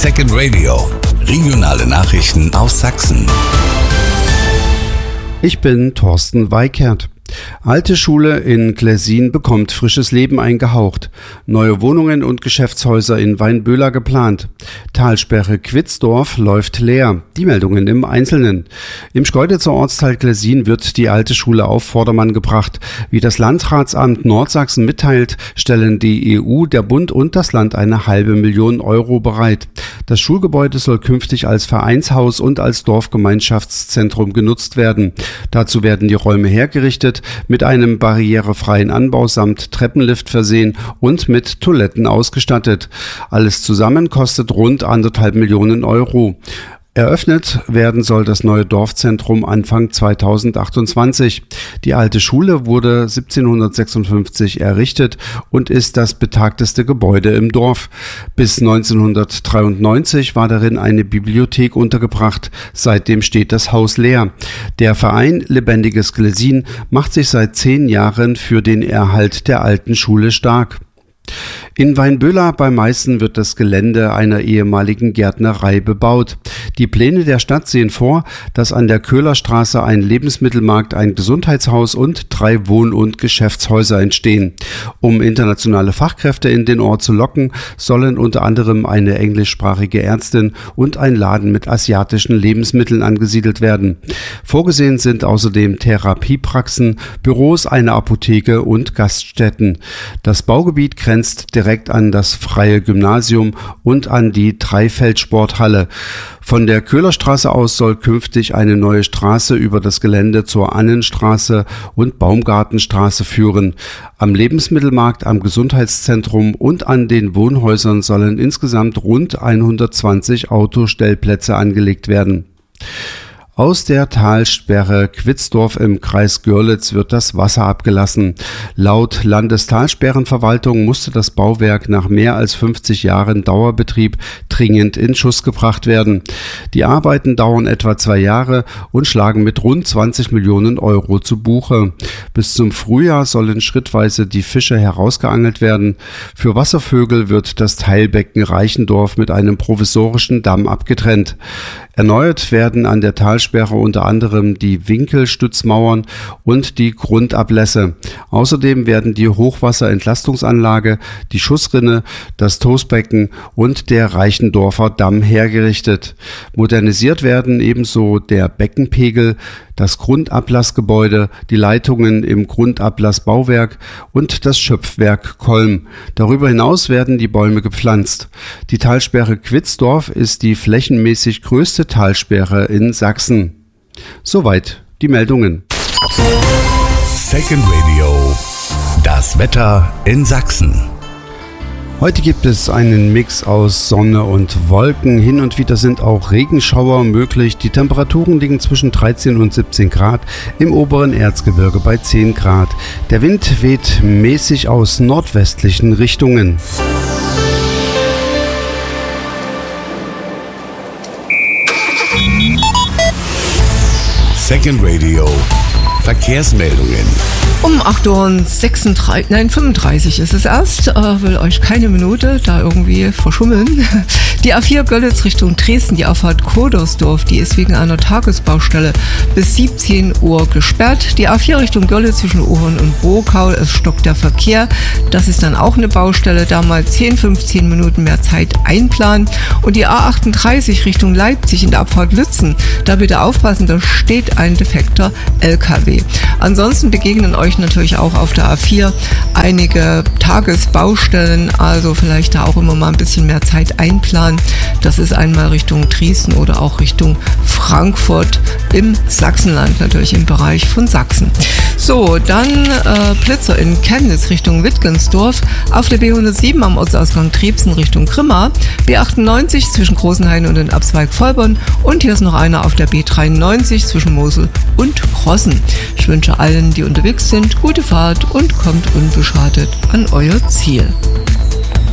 Second Radio. Regionale Nachrichten aus Sachsen. Ich bin Thorsten Weikert. Alte Schule in Gläsin bekommt frisches Leben eingehaucht. Neue Wohnungen und Geschäftshäuser in Weinböhler geplant. Talsperre Quitzdorf läuft leer. Die Meldungen im Einzelnen. Im Schkeuditzer Ortsteil Gläsin wird die alte Schule auf Vordermann gebracht. Wie das Landratsamt Nordsachsen mitteilt, stellen die EU, der Bund und das Land eine $500.000 Euro bereit. Das Schulgebäude soll künftig als Vereinshaus und als Dorfgemeinschaftszentrum genutzt werden. Dazu werden die Räume hergerichtet, mit einem barrierefreien Anbau samt Treppenlift versehen und mit Toiletten ausgestattet. Alles zusammen kostet rund 1,5 Millionen Euro. Eröffnet werden soll das neue Dorfzentrum Anfang 2028. Die alte Schule wurde 1756 errichtet und ist das betagteste Gebäude im Dorf. Bis 1993 war darin eine Bibliothek untergebracht. Seitdem steht das Haus leer. Der Verein Lebendiges Gläsin macht sich seit 10 Jahren für den Erhalt der alten Schule stark. In Weinböhler bei Meißen wird das Gelände einer ehemaligen Gärtnerei bebaut. Die Pläne der Stadt sehen vor, dass an der Köhlerstraße ein Lebensmittelmarkt, ein Gesundheitshaus und 3 Wohn- und Geschäftshäuser entstehen. Um internationale Fachkräfte in den Ort zu locken, sollen unter anderem eine englischsprachige Ärztin und ein Laden mit asiatischen Lebensmitteln angesiedelt werden. Vorgesehen sind außerdem Therapiepraxen, Büros, eine Apotheke und Gaststätten. Das Baugebiet grenzt direkt an das Freie Gymnasium und an die Dreifeldsporthalle. Von der Köhlerstraße aus soll künftig eine neue Straße über das Gelände zur Annenstraße und Baumgartenstraße führen. Am Lebensmittelmarkt, am Gesundheitszentrum und an den Wohnhäusern sollen insgesamt rund 120 Autostellplätze angelegt werden. Aus der Talsperre Quitzdorf im Kreis Görlitz wird das Wasser abgelassen. Laut Landestalsperrenverwaltung musste das Bauwerk nach mehr als 50 Jahren Dauerbetrieb dringend in Schuss gebracht werden. Die Arbeiten dauern etwa 2 Jahre und schlagen mit rund 20 Millionen Euro zu Buche. Bis zum Frühjahr sollen schrittweise die Fische herausgeangelt werden. Für Wasservögel wird das Teilbecken Reichendorf mit einem provisorischen Damm abgetrennt. Erneuert werden an der Talsperre unter anderem die Winkelstützmauern und die Grundablässe. Außerdem werden die Hochwasserentlastungsanlage, die Schussrinne, das Toastbecken und der Reichendorfer Damm hergerichtet. Modernisiert werden ebenso der Beckenpegel, das Grundablassgebäude, die Leitungen im Grundablassbauwerk und das Schöpfwerk Kolm. Darüber hinaus werden die Bäume gepflanzt. Die Talsperre Quitzdorf ist die flächenmäßig größte Talsperre in Sachsen. Soweit die Meldungen. Second Radio. Das Wetter in Sachsen. Heute gibt es einen Mix aus Sonne und Wolken. Hin und wieder sind auch Regenschauer möglich. Die Temperaturen liegen zwischen 13 und 17 Grad, im oberen Erzgebirge bei 10 Grad. Der Wind weht mäßig aus nordwestlichen Richtungen. Second Radio. Verkehrsmeldungen. Um 8:35 ist es erst, will euch keine Minute da irgendwie verschummeln. Die A4 Görlitz Richtung Dresden, die Auffahrt Kodersdorf, die ist wegen einer Tagesbaustelle bis 17 Uhr gesperrt. Die A4 Richtung Görlitz zwischen Ohren und Bokau, es stockt der Verkehr. Das ist dann auch eine Baustelle, da mal 10-15 Minuten mehr Zeit einplanen. Und die A38 Richtung Leipzig in der Abfahrt Lützen, da bitte aufpassen, da steht ein defekter LKW. Ansonsten begegnen euch natürlich auch auf der A4 einige Tagesbaustellen, also vielleicht da auch immer mal ein bisschen mehr Zeit einplanen. Das ist einmal Richtung Dresden oder auch Richtung Frankfurt im Sachsenland, natürlich im Bereich von Sachsen. So, dann Blitzer in Chemnitz Richtung Wittgensdorf, auf der B107 am Ortsausgang Trebsen Richtung Grimma, B98 zwischen Großenhain und den Abzweig Vollborn und hier ist noch einer auf der B93 zwischen Mosel und Krossen. Ich wünsche allen, die unterwegs sind, gute Fahrt und kommt unbeschadet an euer Ziel.